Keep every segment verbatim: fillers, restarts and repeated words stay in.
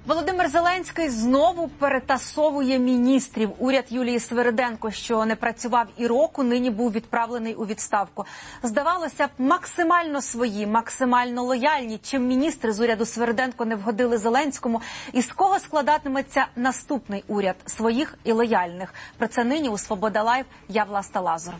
Володимир Зеленський знову перетасовує міністрів. Уряд Юлії Свериденко, що не працював і року, нині був відправлений у відставку. Здавалося б, максимально свої, максимально лояльні. Чим міністри з уряду Свериденко не вгодили Зеленському, і з кого складатиметься наступний уряд – своїх і лояльних. Про це нині у «Свобода Лайв» я, Власта Лазар.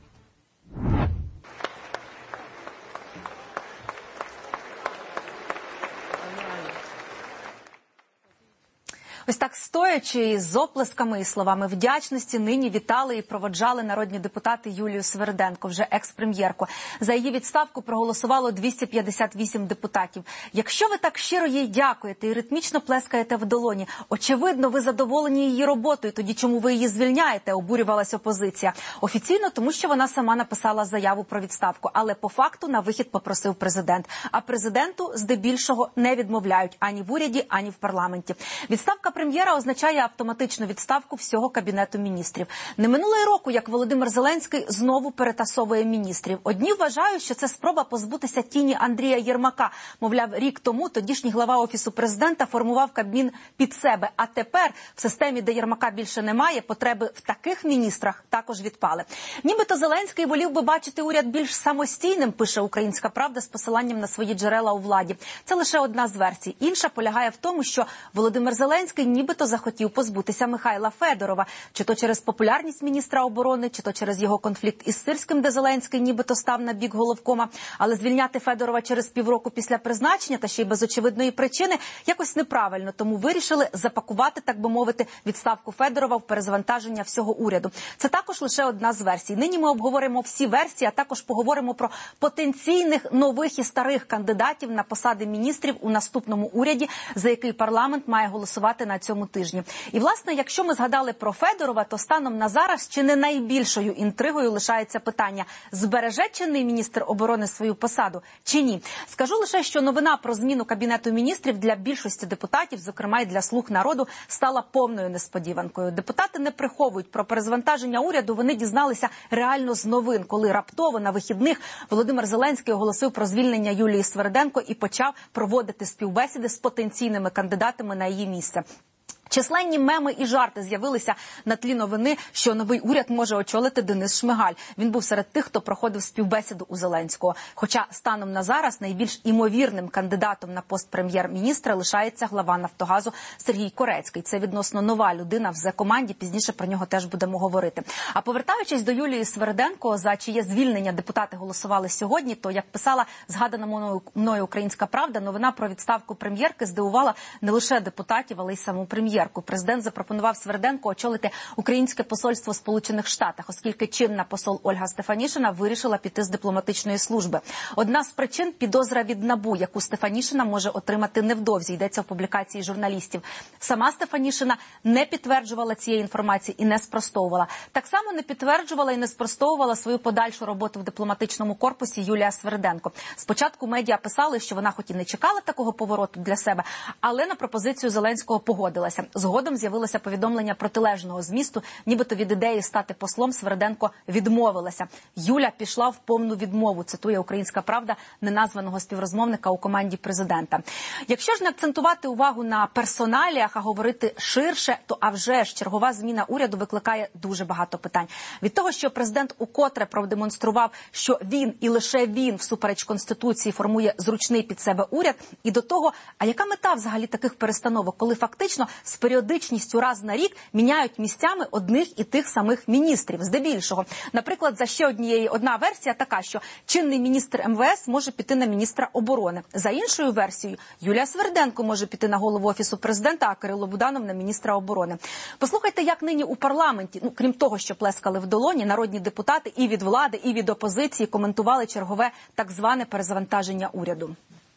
Ось так стоячи, з оплесками і словами вдячності, нині вітали і проводжали народні депутати Юлію Свериденко, вже екс-прем'єрку. За її відставку проголосувало двісті п'ятдесят вісім депутатів. Якщо ви так щиро їй дякуєте і ритмічно плескаєте в долоні, очевидно, ви задоволені її роботою, тоді чому ви її звільняєте, обурювалась опозиція. Офіційно, тому що вона сама написала заяву про відставку, але по факту на вихід попросив президент. А президенту здебільшого не відмовляють ані в уряді, ані в парламенті. Відставка прем'єра означає автоматичну відставку всього Кабінету міністрів. Не минуло й року, як Володимир Зеленський знову перетасовує міністрів. Одні вважають, що це спроба позбутися тіні Андрія Єрмака. Мовляв, рік тому тодішній глава Офісу президента формував Кабмін під себе. А тепер в системі, де Єрмака більше немає, потреби в таких міністрах також відпали. Нібито Зеленський волів би бачити уряд більш самостійним, пише «Українська правда» з посиланням на свої джерела у владі. Це лише одна з версій. Інша полягає в тому, що Володимир Зеленський нібито захотів позбутися Михайла Федорова. Чи то через популярність міністра оборони, чи то через його конфлікт із Сирським, де Зеленський нібито став на бік головкома. Але звільняти Федорова через півроку після призначення, та ще й без очевидної причини, якось неправильно. Тому вирішили запакувати, так би мовити, відставку Федорова в перезвантаження всього уряду. Це також лише одна з версій. Нині ми обговоримо всі версії, а також поговоримо про потенційних нових і старих кандидатів на посади міністрів у наступному уряді, за який парламент має голосувати на цьому тижні. І, власне, якщо ми згадали про Федорова, то станом на зараз чи не найбільшою інтригою лишається питання, збереже чинний міністр оборони свою посаду чи ні. Скажу лише, що новина про зміну Кабінету міністрів для більшості депутатів, зокрема й для «Слуг народу», стала повною несподіванкою. Депутати не приховують про перезвантаження уряду, вони дізналися реально з новин, коли раптово на вихідних Володимир Зеленський оголосив про звільнення Юлії Свериденко і почав проводити співбесіди з потенційними кандидатами на її місце. Численні меми і жарти з'явилися на тлі новини, що новий уряд може очолити Денис Шмигаль. Він був серед тих, хто проходив співбесіду у Зеленського. Хоча станом на зараз найбільш імовірним кандидатом на пост прем'єр-міністра лишається глава «Нафтогазу» Сергій Корецький. Це відносно нова людина в Зе-команді, пізніше про нього теж будемо говорити. А повертаючись до Юлії Свериденко, за чиє звільнення депутати голосували сьогодні, то, як писала згадана мною «Українська правда», новина про відставку прем'єрки здивувала не лише депутатів, але й саму прем'єрку. Президент запропонував Свериденко очолити українське посольство в Сполучених Штатах, оскільки чинна посол Ольга Стефанішина вирішила піти з дипломатичної служби. Одна з причин – підозра від НАБУ, яку Стефанішина може отримати невдовзі, йдеться в публікації журналістів. Сама Стефанішина не підтверджувала цієї інформації і не спростовувала. Так само не підтверджувала і не спростовувала свою подальшу роботу в дипломатичному корпусі Юлія Свериденко. Спочатку медіа писали, що вона хоч і не чекала такого повороту для себе, але на пропозицію Зеленського погодилася. Згодом з'явилося повідомлення протилежного змісту, нібито від ідеї стати послом Свериденко відмовилася. Юля пішла в повну відмову, цитує «Українська правда» неназваного співрозмовника у команді президента. Якщо ж не акцентувати увагу на персоналіях, а говорити ширше, то а вже ж чергова зміна уряду викликає дуже багато питань. Від того, що президент укотре продемонстрував, що він і лише він всупереч Конституції формує зручний під себе уряд, і до того, а яка мета взагалі таких перестановок, коли фактично з періодичністю раз на рік міняють місцями одних і тих самих міністрів, здебільшого. Наприклад, за ще однієї одна версія така, що чинний міністр ем ве ес може піти на міністра оборони. За іншою версією, Юлія Свериденко може піти на голову Офісу президента, а Кирило Буданов на міністра оборони. Послухайте, як нині у парламенті, ну, крім того, що плескали в долоні, народні депутати і від влади, і від опозиції коментували чергове так зване перезавантаження уряду.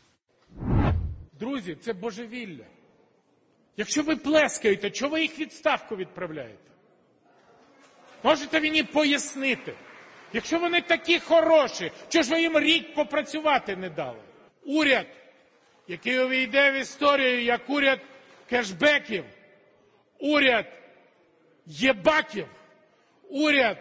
Друзі, це божевілля. Якщо ви плескаєте, чого ви їх відставку відправляєте? Можете мені пояснити? Якщо вони такі хороші, чого ж ви їм рік попрацювати не дали? Уряд, який увійде в історію як уряд кешбеків, уряд єбаків, уряд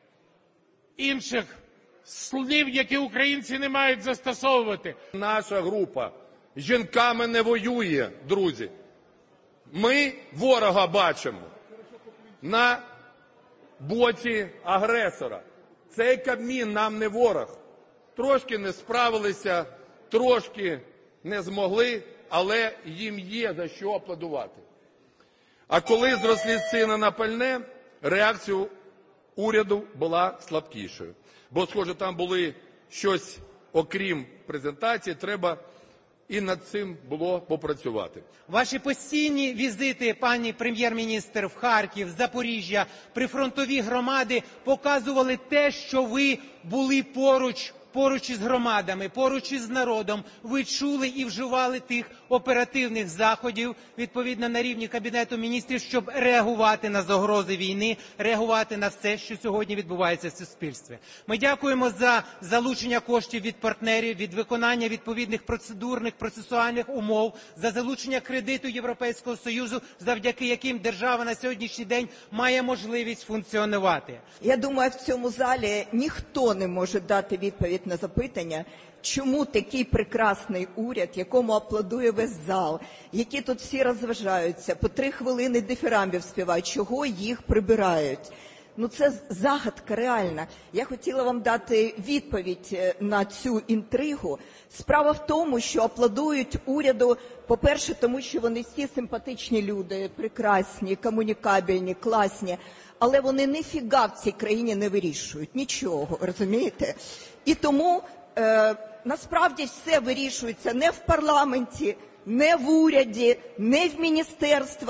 інших слів, які українці не мають застосовувати. Наша група з жінками не воює, друзі. Ми ворога бачимо на боці агресора. Цей Кабмін нам не ворог. Трошки не справилися, трошки не змогли, але їм є за що аплодувати. А коли зросли ціни на пальне, реакція уряду була слабкішою. Бо, схоже, там були щось, окрім презентації, треба і над цим було попрацювати. Ваші постійні візити, пані прем'єр-міністр, в Харків, Запоріжжя, прифронтові громади показували те, що ви були поруч, поруч із громадами, поруч із народом. Ви чули і вживали тих оперативних заходів, відповідно, на рівні Кабінету міністрів, щоб реагувати на загрози війни, реагувати на все, що сьогодні відбувається в суспільстві. Ми дякуємо за залучення коштів від партнерів, від виконання відповідних процедурних, процесуальних умов, за залучення кредиту Європейського Союзу, завдяки яким держава на сьогоднішній день має можливість функціонувати. Я думаю, в цьому залі ніхто не може дати відповідь на запитання, чому такий прекрасний уряд, якому аплодує весь зал, які тут всі розважаються, по три хвилини дифірамбів співають, чого їх прибирають. Ну це загадка реальна. Я хотіла вам дати відповідь на цю інтригу. Справа в тому, що аплодують уряду, по-перше, тому що вони всі симпатичні люди, прекрасні, комунікабельні, класні, але вони ніфіга в цій країні не вирішують, нічого, розумієте? І тому е, насправді все вирішується не в парламенті, не в уряді, не в міністерствах.